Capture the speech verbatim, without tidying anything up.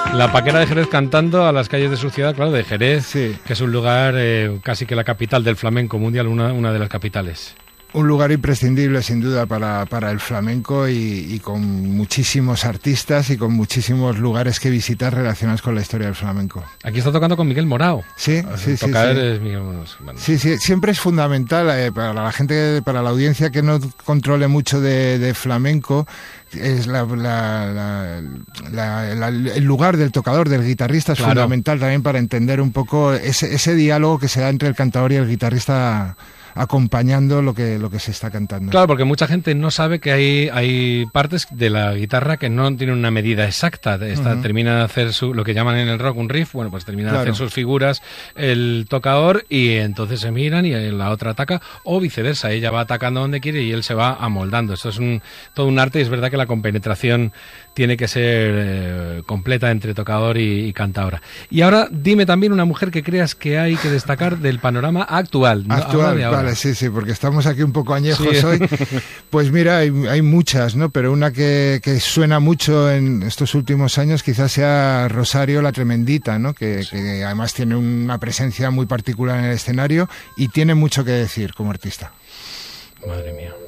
La Paquera de Jerez cantando a las calles de su ciudad, claro, de Jerez, sí. que es un lugar eh, casi que la capital del flamenco mundial, una, una de las capitales. Un lugar imprescindible, sin duda, para, para el flamenco y, y con muchísimos artistas y con muchísimos lugares que visitar relacionados con la historia del flamenco. Aquí está tocando con Miguel Morao. Sí, sí, sí. Tocar sí. es Miguel Morao. Bueno. Sí, sí, siempre es fundamental eh, para la gente, para la audiencia que no controle mucho de, de flamenco, es la, la, la, la, la, el lugar del tocador, del guitarrista es claro. fundamental también para entender un poco ese, ese diálogo que se da entre el cantador y el guitarrista, acompañando lo que lo que se está cantando. Claro, porque mucha gente no sabe que hay hay partes de la guitarra que no tienen una medida exacta. Esta uh-huh. termina de hacer su, lo que llaman en el rock un riff, bueno, pues termina claro. de hacer sus figuras el tocador y entonces se miran y la otra ataca, o viceversa, ella va atacando donde quiere y él se va amoldando. Esto es un todo un arte y es verdad que la compenetración tiene que ser eh, completa entre tocador y, y cantadora. Y ahora dime también una mujer que creas que hay que destacar del panorama actual. ¿no? Actual, vale, sí, sí, porque estamos aquí un poco añejos sí. hoy. Pues mira, hay, hay muchas, ¿no? Pero una que, que suena mucho en estos últimos años quizás sea Rosario la Tremendita, ¿no? Que, sí. que además tiene una presencia muy particular en el escenario y tiene mucho que decir como artista. Madre mía.